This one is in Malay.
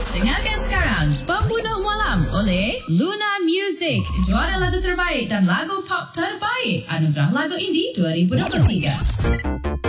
Dengarkan sekarang Pembunuh Malam oleh Luna Music, juara lagu terbaik dan lagu pop terbaik Anugerah Lagu Indie 2023.